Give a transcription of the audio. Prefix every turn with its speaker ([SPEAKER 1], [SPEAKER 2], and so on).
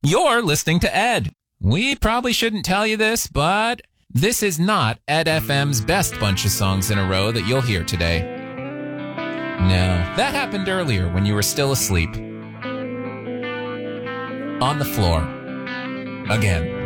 [SPEAKER 1] You're listening to Ed. We probably shouldn't tell you this, but this is not Ed FM's best bunch of songs in a row that you'll hear today. No, that happened earlier when you were still asleep. On the floor. Again.